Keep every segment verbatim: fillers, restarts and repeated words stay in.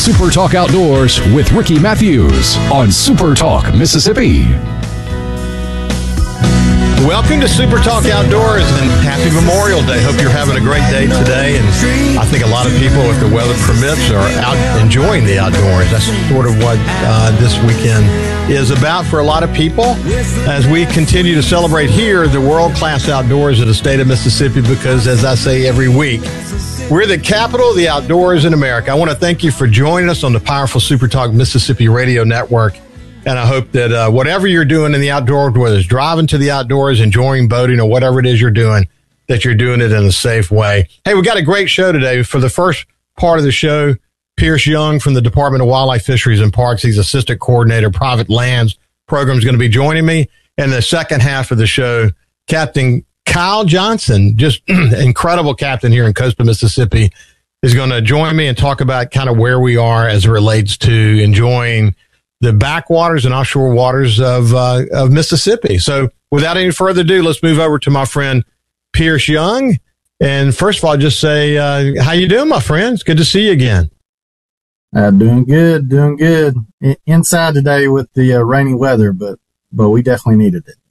Super Talk Outdoors with Ricky Matthews on Super Talk Mississippi. Welcome to Super Talk Outdoors and happy Memorial Day. Hope you're having a great day today. And I think a lot of people, if the weather permits, are out enjoying the outdoors. That's sort of what uh, this weekend is about for a lot of people as we continue to celebrate here the world-class outdoors of the state of Mississippi, because as I say every week, we're the capital of the outdoors in America. I want to thank you for joining us on the powerful Super Talk Mississippi Radio Network. And I hope that uh, whatever you're doing in the outdoors, whether it's driving to the outdoors, enjoying boating, or whatever it is you're doing, that you're doing it in a safe way. Hey, we got a great show today. For the first part of the show, Pierce Young from the Department of Wildlife, Fisheries, and Parks, he's Assistant Coordinator, Private Lands Program, is going to be joining me. And the second half of the show, Captain Kyle Johnson, just incredible captain here in coastal Mississippi, is going to join me and talk about kind of where we are as it relates to enjoying the backwaters and offshore waters of uh, of Mississippi. So without any further ado, let's move over to my friend Pierce Young. And first of all, just say, uh, how you doing, my friend? It's good to see you again. Uh, doing good, doing good. I- inside today with the uh, rainy weather, but but we definitely needed it.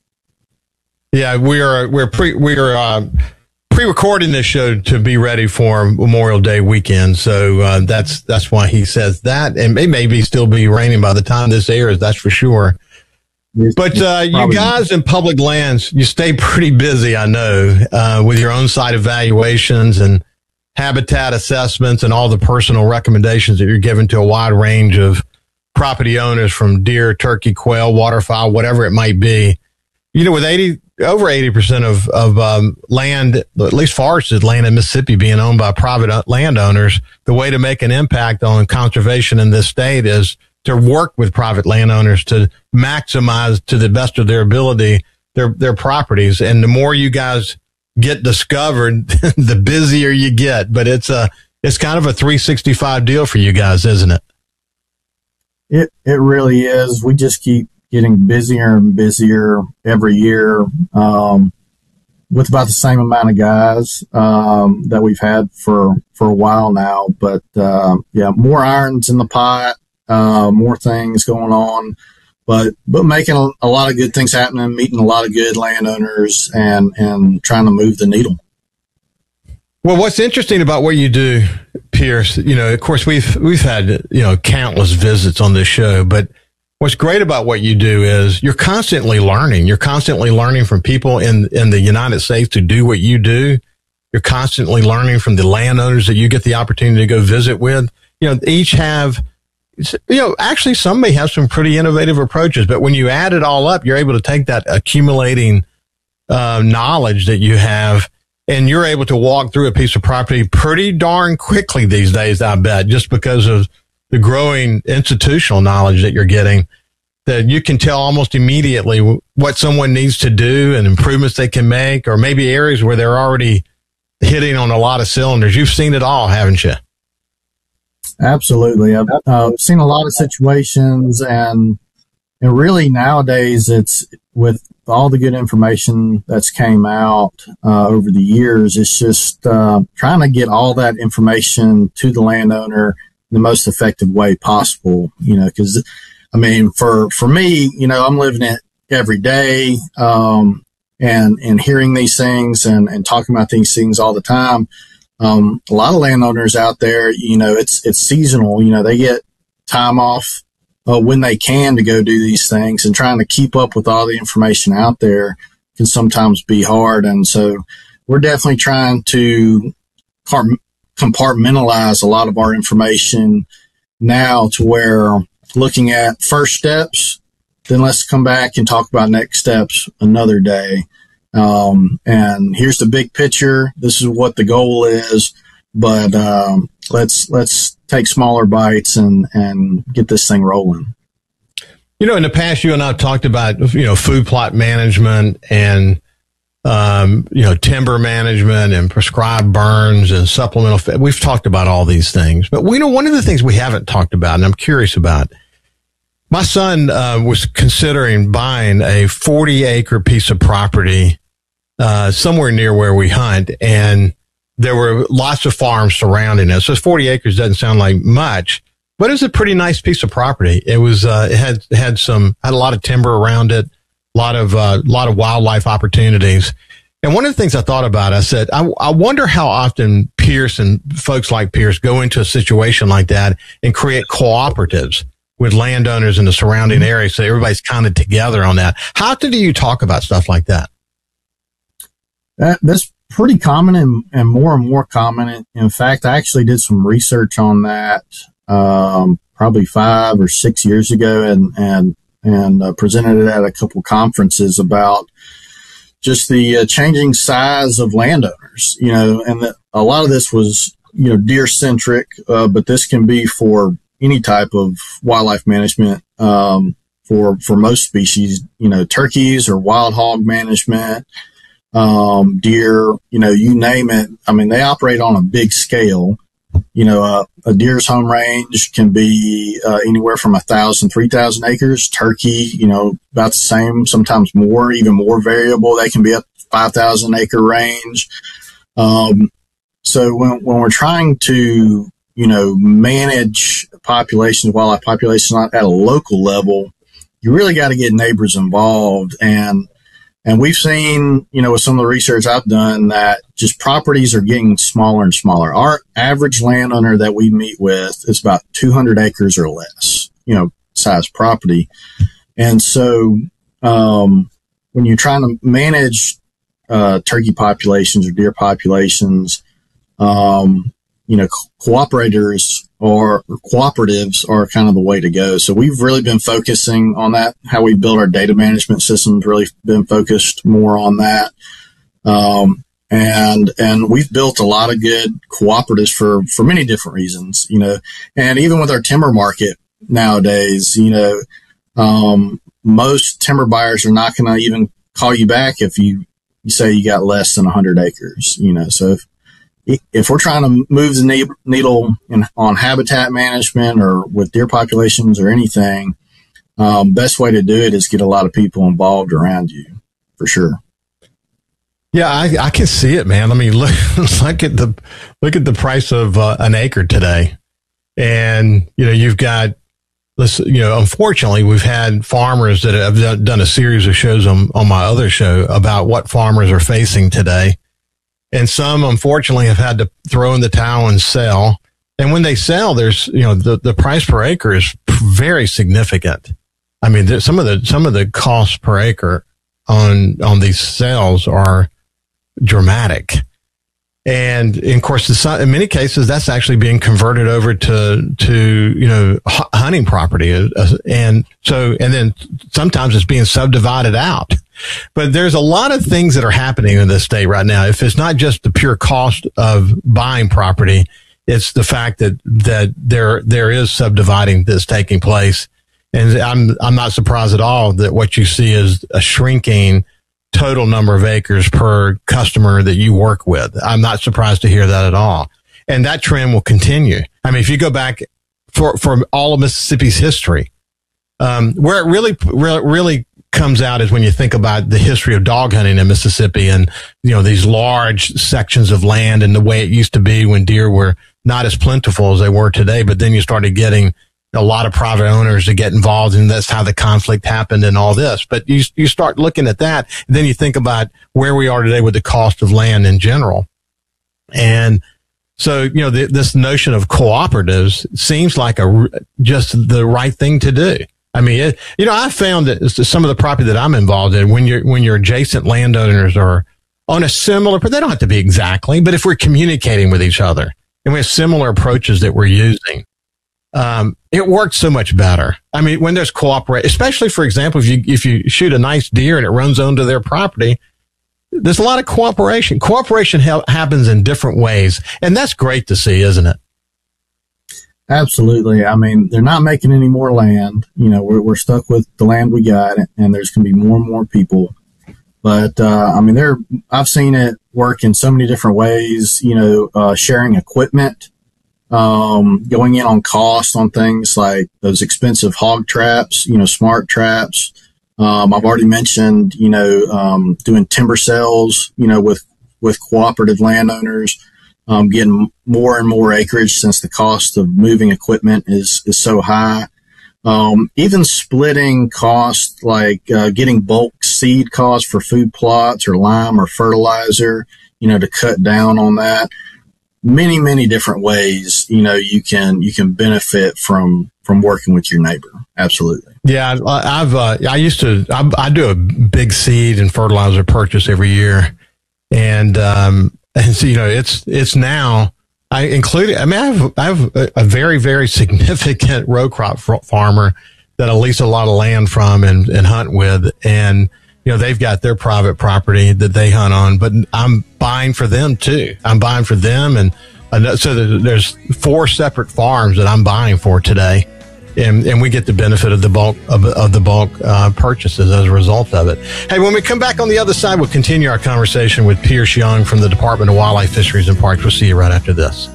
Yeah, we are we're pre we are uh, pre-recording this show to be ready for Memorial Day weekend. So uh, that's that's why he says that, and it may be still be raining by the time this airs. That's for sure. It's, But uh, you guys in public lands, you stay pretty busy, I know, uh, with your own site evaluations and habitat assessments and all the personal recommendations that you're giving to a wide range of property owners, from deer, turkey, quail, waterfowl, whatever it might be. You know, with eighty over eighty percent of of um, land, at least forested land in Mississippi, being owned by private landowners, the way to make an impact on conservation in this state is to work with private landowners to maximize to the best of their ability their their properties. And the more you guys get discovered, the busier you get. But it's a it's kind of a three sixty-five deal for you guys, isn't it? It it really is. We just keep getting busier and busier every year, um, with about the same amount of guys um, that we've had for for a while now. But uh, yeah, more irons in the pot, uh, more things going on, but but making a, a lot of good things happening, meeting a lot of good landowners, and and trying to move the needle. Well, what's interesting about what you do, Pierce, you know, of course, we've we've had, you know, countless visits on this show, but what's great about what you do is you're constantly learning. You're constantly learning from people in, in the United States to do what you do. You're constantly learning from the landowners that you get the opportunity to go visit with. You know, each have, you know, actually some may have some pretty innovative approaches, but when you add it all up, you're able to take that accumulating uh, knowledge that you have, and you're able to walk through a piece of property pretty darn quickly these days, I bet, just because of the growing institutional knowledge that you're getting, that you can tell almost immediately what someone needs to do and improvements they can make, or maybe areas where they're already hitting on a lot of cylinders. You've seen it all, haven't you? Absolutely. I've uh, seen a lot of situations, and and really nowadays it's with all the good information that's came out uh, over the years, it's just uh, trying to get all that information to the landowner the most effective way possible, you know, because I mean, for, for me, you know, I'm living it every day, um, and, and hearing these things and, and talking about these things all the time. Um, a lot of landowners out there, you know, it's, it's seasonal, you know, they get time off uh, when they can to go do these things, and trying to keep up with all the information out there can sometimes be hard. And so we're definitely trying to compartmentalize a lot of our information now to where looking at first steps, then let's come back and talk about next steps another day. Um, and here's the big picture. This is what the goal is, but, um, let's, let's take smaller bites and, and get this thing rolling. You know, in the past, you and I have talked about, you know, food plot management and, Um, you know, timber management and prescribed burns and supplemental. We've talked about all these things, but we know one of the things we haven't talked about, and I'm curious about. My son uh, was considering buying a forty acre piece of property uh, somewhere near where we hunt, and there were lots of farms surrounding us. So forty acres doesn't sound like much, but it was a pretty nice piece of property. It was, uh, it had, had some, had a lot of timber around it, a lot of, uh, lot of wildlife opportunities. And one of the things I thought about, I said, I, I wonder how often Pierce and folks like Pierce go into a situation like that and create cooperatives with landowners in the surrounding area, so everybody's kind of together on that. How often do you talk about stuff like that? That, that's pretty common and, and more and more common. In fact, I actually did some research on that um, probably five or six years ago, and and and uh, presented it at a couple conferences about just the uh, changing size of landowners. You know, and the, a lot of this was you know deer centric, uh, but this can be for any type of wildlife management, um, for, for most species, you know, turkeys or wild hog management, um, deer, you know, you name it. I mean, they operate on a big scale. You know, uh, a deer's home range can be, uh, anywhere from a thousand, three thousand acres. Turkey, you know, about the same, sometimes more, even more variable. They can be up to five thousand acre range. Um, so when, when we're trying to, you know, manage populations, wildlife populations at a local level, you really got to get neighbors involved. And, and we've seen, you know, with some of the research I've done that just properties are getting smaller and smaller. Our average landowner that we meet with is about two hundred acres or less, you know, size property. And so, um, when you're trying to manage, uh, turkey populations or deer populations, um, you know, cooperators or cooperatives are kind of the way to go. So we've really been focusing on that. How we build our data management systems really been focused more on that. Um, and, and we've built a lot of good cooperatives for, for many different reasons, you know, and even with our timber market nowadays, you know, um, most timber buyers are not going to even call you back if you, you say you got less than a hundred acres, you know, so if, If we're trying to move the needle in, on habitat management or with deer populations or anything, um, best way to do it is get a lot of people involved around you, for sure. Yeah, I, I can see it, man. I mean, look, look at the look at the price of uh, an acre today, and you know you've got, let's you know, unfortunately, we've had farmers that have done a series of shows on on my other show about what farmers are facing today. And some, unfortunately, have had to throw in the towel and sell. And when they sell, there's, you know, the, the price per acre is very significant. I mean, there, some of the, some of the costs per acre on, on these sales are dramatic. And, and of course, in many cases, that's actually being converted over to, to, you know, hunting property. And so, and then sometimes it's being subdivided out. But there's a lot of things that are happening in this state right now. If it's not just the pure cost of buying property, it's the fact that, that there, there is subdividing that's taking place. And I'm, I'm not surprised at all that what you see is a shrinking total number of acres per customer that you work with. I'm not surprised to hear that at all. And that trend will continue. I mean, if you go back for, for all of Mississippi's history, um, where it really, really comes out is when you think about the history of dog hunting in Mississippi and, you know, these large sections of land and the way it used to be when deer were not as plentiful as they were today. But then you started getting a lot of private owners to get involved, and that's how the conflict happened and all this. But you, you start looking at that, and then you think about where we are today with the cost of land in general. And so, you know, the, this notion of cooperatives seems like a, just the right thing to do. I mean, it, you know, I found that some of the property that I'm involved in, when you're, when your adjacent landowners are on a similar, but they don't have to be exactly, but if we're communicating with each other and we have similar approaches that we're using, um, it works so much better. I mean, when there's cooperation, especially, for example, if you, if you shoot a nice deer and it runs onto their property, there's a lot of cooperation. Cooperation ha- happens in different ways, and that's great to see, isn't it? Absolutely. I mean, they're not making any more land. You know, we're, we're stuck with the land we got, and there's going to be more and more people. But, uh, I mean, there, I've seen it work in so many different ways, you know, uh, sharing equipment, um, going in on cost on things like those expensive hog traps, you know, smart traps. Um, I've already mentioned, you know, um, doing timber sales, you know, with, with cooperative landowners. um, getting more and more acreage since the cost of moving equipment is, is so high. Um, even splitting costs, like uh, getting bulk seed costs for food plots or lime or fertilizer, you know, to cut down on that. Many, many different ways, you know, you can you can benefit from from working with your neighbor. Absolutely. Yeah, I've uh, I used to I, I do a big seed and fertilizer purchase every year, and um, and so you know it's it's now I include I mean I have I have a, a very very significant row crop farmer that I lease a lot of land from and, and hunt with, and you know they've got their private property that they hunt on, but I'm buying for them too. I'm buying for them, and uh, so there's four separate farms that I'm buying for today. And, and we get the benefit of the bulk of, of the bulk uh, purchases as a result of it. Hey, when we come back on the other side, we'll continue our conversation with Pierce Young from the Department of Wildlife, Fisheries, and Parks. We'll see you right after this.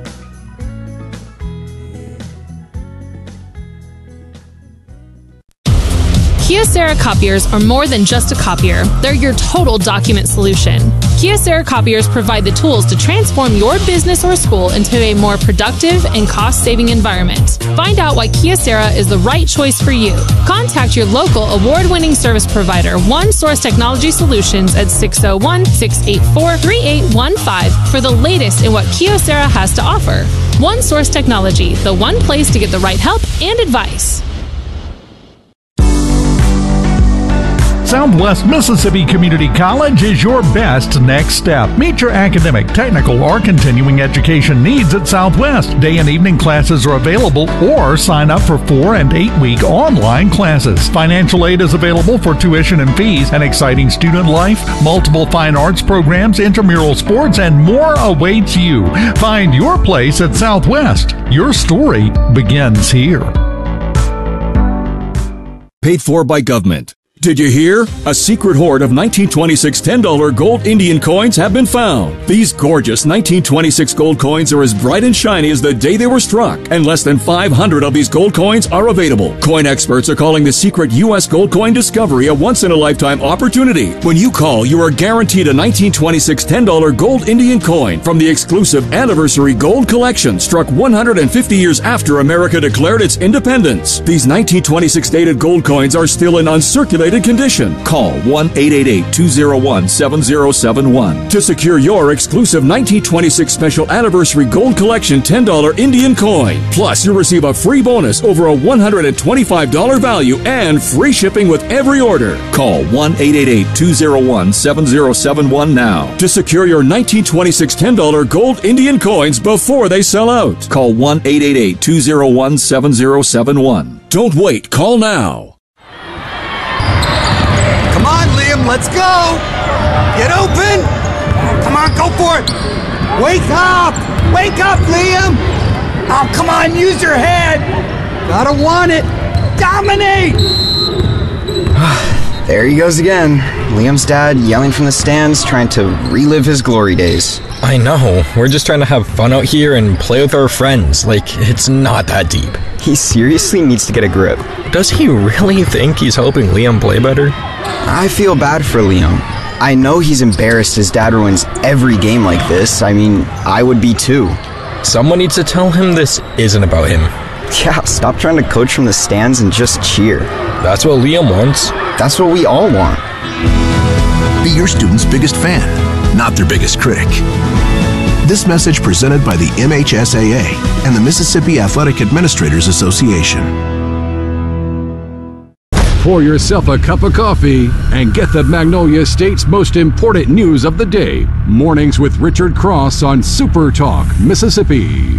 Kyocera copiers are more than just a copier. They're your total document solution. Kyocera copiers provide the tools to transform your business or school into a more productive and cost-saving environment. Find out why Kyocera is the right choice for you. Contact your local award-winning service provider, One Source Technology Solutions, at six oh one, six eight four, three eight one five for the latest in what Kyocera has to offer. One Source Technology, the one place to get the right help and advice. Southwest Mississippi Community College is your best next step. Meet your academic, technical, or continuing education needs at Southwest. Day and evening classes are available, or sign up for four and eight week online classes. Financial aid is available for tuition and fees, an exciting student life, multiple fine arts programs, intramural sports, and more awaits you. Find your place at Southwest. Your story begins here. Paid for by government. Did you hear? A secret hoard of nineteen twenty-six ten dollar gold Indian coins have been found. These gorgeous nineteen twenty-six gold coins are as bright and shiny as the day they were struck, and less than five hundred of these gold coins are available. Coin experts are calling the secret U S gold coin discovery a once-in-a-lifetime opportunity. When you call, you are guaranteed a nineteen twenty-six ten dollar gold Indian coin from the exclusive Anniversary Gold Collection, struck one hundred fifty years after America declared its independence. These nineteen twenty-six dated gold coins are still in uncirculated condition. Call one eight eight eight, two oh one, seven oh seven one to secure your exclusive nineteen twenty-six Special Anniversary Gold Collection ten dollar Indian coin. Plus, you'll receive a free bonus over a one hundred twenty-five dollars value and free shipping with every order. Call one eight eight eight, two oh one, seven oh seven one now to secure your nineteen twenty-six ten dollar gold Indian coins before they sell out. Call one eight eight eight, two oh one, seven oh seven one. Don't wait. Call now. Come on, Liam, let's go! Get open! Come on, go for it! Wake up! Wake up, Liam! Oh, come on, use your head! Gotta want it! Dominate! There he goes again. Liam's dad yelling from the stands, trying to relive his glory days. I know. We're just trying to have fun out here and play with our friends. Like, it's not that deep. He seriously needs to get a grip. Does he really think he's helping Liam play better? I feel bad for Liam. I know he's embarrassed his dad ruins every game like this. I mean, I would be too. Someone needs to tell him this isn't about him. Yeah, stop trying to coach from the stands and just cheer. That's what Liam wants. That's what we all want. Be your student's biggest fan, not their biggest critic. This message presented by the M H S A A and the Mississippi Athletic Administrators Association. Pour yourself a cup of coffee and get the Magnolia State's most important news of the day. Mornings with Richard Cross on Super Talk, Mississippi.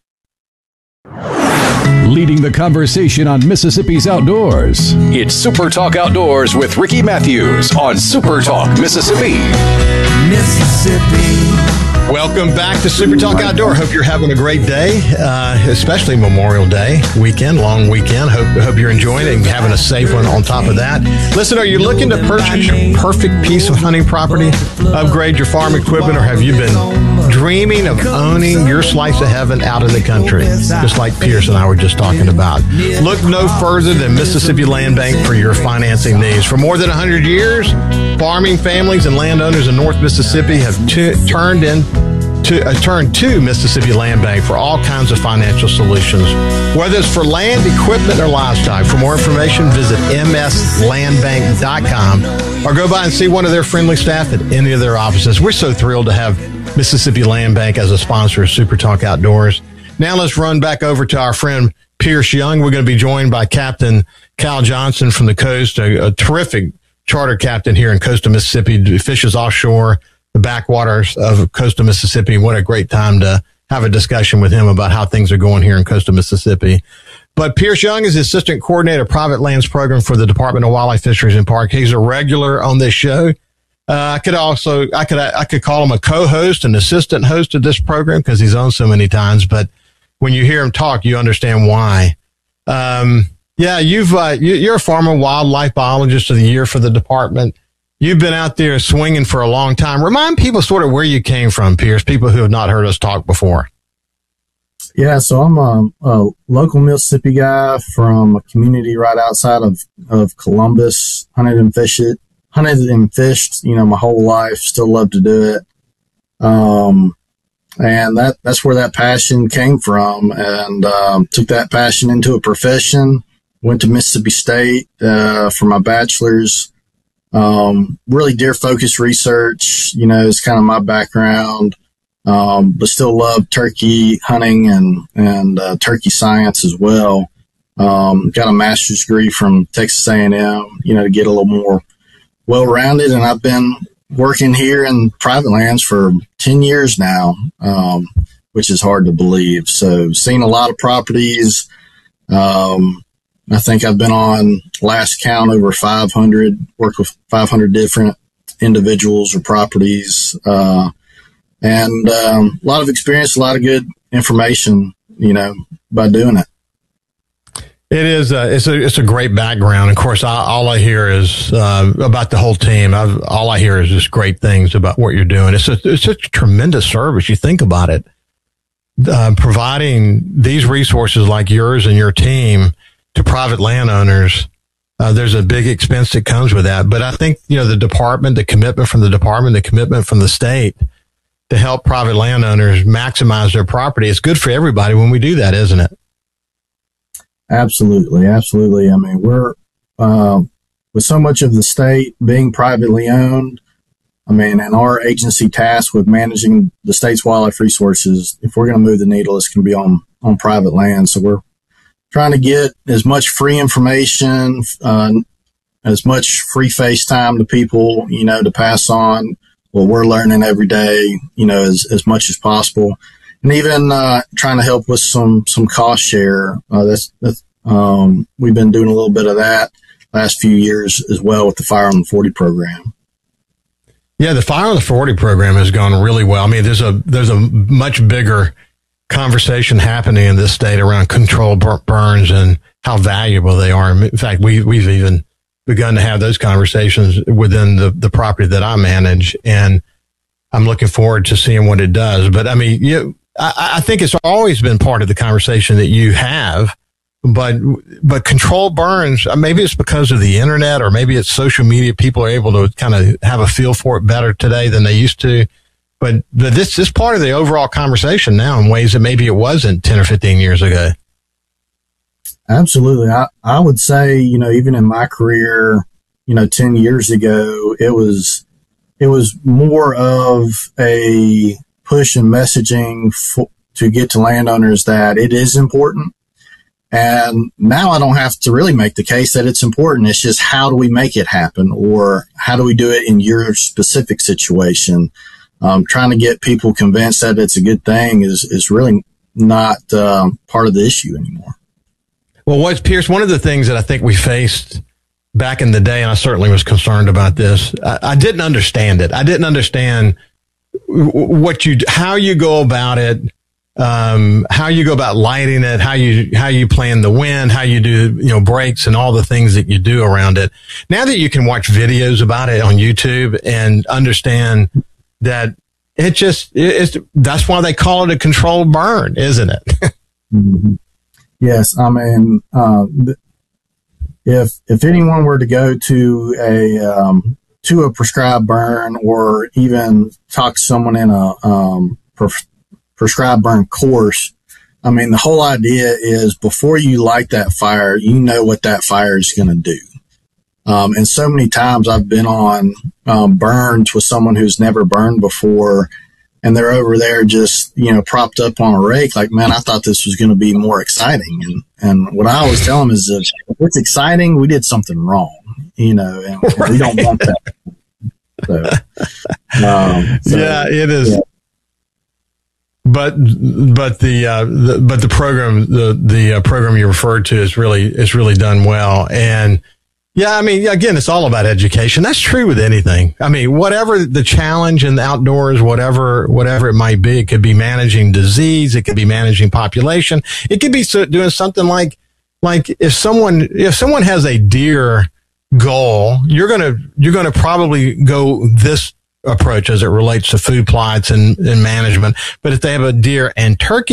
Leading the conversation on Mississippi's outdoors. It's Super Talk Outdoors with Ricky Matthews on Super Talk, Mississippi. Mississippi. Welcome back to Super Talk Outdoor. Hope you're having a great day, uh, especially Memorial Day weekend, long weekend. Hope, hope you're enjoying it and having a safe one on top of that. Listen, are you looking to purchase your perfect piece of hunting property, upgrade your farm equipment, or have you been dreaming of owning your slice of heaven out in the country, just like Pierce and I were just talking about? Look no further than Mississippi Land Bank for your financing needs. For more than one hundred years, farming families and landowners in North Mississippi have t- turned in to uh, turn to Mississippi Land Bank for all kinds of financial solutions, whether it's for land, equipment, or livestock. For more information, visit m s land bank dot com or go by and see one of their friendly staff at any of their offices. We're so thrilled to have Mississippi Land Bank as a sponsor of Super Talk Outdoors. Now let's run back over to our friend Pierce Young. We're going to be joined by Captain Cal Johnson from the coast, a, a terrific charter captain here in coastal Mississippi, fishes offshore the backwaters of coastal Mississippi. What a great time to have a discussion with him about how things are going here in coastal Mississippi. But Pierce Young is the assistant coordinator of private lands program for the Department of Wildlife, Fisheries, and Parks. He's a regular on this show. Uh, I could also, I could, I could call him a co-host, an assistant host of this program because he's on so many times. But when you hear him talk, you understand why. Um, yeah, you've, uh, you, you're a former wildlife biologist of the year for the department. You've been out there swinging for a long time. Remind people sort of where you came from, Pierce, people who have not heard us talk before. Yeah, so I'm a, a local Mississippi guy from a community right outside of, of Columbus. Hunted and fished it, hunted and fished, you know, my whole life. Still love to do it. Um, and that, that's where that passion came from, and, um, took that passion into a profession. Went to Mississippi State, uh, for my bachelor's. Um, really deer focused research, you know, is kind of my background. Um, but still love turkey hunting and, and, uh, turkey science as well. Um, got a master's degree from Texas A and M, you know, to get a little more well-rounded. And I've been working here in private lands for ten years now, um, which is hard to believe. So seen a lot of properties. Um, I think I've been on, last count, over five hundred, worked with five hundred different individuals or properties, uh, and um, a lot of experience, a lot of good information, you know, by doing it. It is, uh, it's a, it's a great background. Of course, I, all I hear is, uh, about the whole team. I've, all I hear is just great things about what you're doing. It's a, it's such a tremendous service. You think about it, uh, providing these resources like yours and your team to private landowners. Uh, there's a big expense that comes with that. But I think, you know, the department, the commitment from the department, the commitment from the state to help private landowners maximize their property, it's good for everybody when we do that, isn't it? Absolutely. Absolutely. I mean, we're, uh, with so much of the state being privately owned, I mean, and our agency tasked with managing the state's wildlife resources, if we're going to move the needle, it's going to be on, on private land. So we're trying to get as much free information, uh, as much free FaceTime to people, you know, to pass on what we're learning every day, you know, as, as much as possible. And even, uh, trying to help with some, some cost share. Uh, that's, that's, um, we've been doing a little bit of that last few years as well with the Fire on the forty program. Yeah, the Fire on the forty program has gone really well. I mean, there's a, there's a much bigger conversation happening in this state around controlled burns and how valuable they are. In fact, we, we've even begun to have those conversations within the, the property that I manage, and I'm looking forward to seeing what it does. But I mean, you, I, I think it's always been part of the conversation that you have, but, but controlled burns, maybe it's because of the internet or maybe it's social media. People are able to kind of have a feel for it better today than they used to. But this is part of the overall conversation now in ways that maybe it wasn't ten or fifteen years ago. Absolutely. I, I would say, you know, even in my career, you know, ten years ago, it was, it was more of a push and messaging for, to get to landowners that it is important. And now I don't have to really make the case that it's important. It's just, how do we make it happen, or how do we do it in your specific situation? Um, trying to get people convinced that it's a good thing is, is really not um, part of the issue anymore. Well, what's Pierce, one of the things that I think we faced back in the day, and I certainly was concerned about this, I, I didn't understand it. I didn't understand what you, how you go about it, um, how you go about lighting it, how you, how you plan the wind, how you do, you know, breaks and all the things that you do around it. Now that you can watch videos about it on YouTube and understand that it just, it's, that's why they call it a controlled burn, isn't it? Mm-hmm. Yes. I mean, uh, if, if anyone were to go to a, um, to a prescribed burn, or even talk to someone in a, um, pre- prescribed burn course. I mean, the whole idea is before you light that fire, you know what that fire is going to do. Um, and so many times I've been on um, burns with someone who's never burned before, and they're over there just, you know, propped up on a rake like, man, I thought this was going to be more exciting. And, and what I always tell them is if it's exciting, we did something wrong, you know, and, right. and we don't want that. So, um, so, yeah, it is. Yeah. But but the, uh, the but the program the the uh, program you referred to is really is really done well. And yeah, I mean, again, it's all about education. That's true with anything. I mean, whatever the challenge in the outdoors, whatever whatever it might be, it could be managing disease, it could be managing population, it could be so, doing something like like if someone if someone has a deer goal, you're gonna you're gonna probably go this approach as it relates to food plots and, and management. But if they have a deer and turkey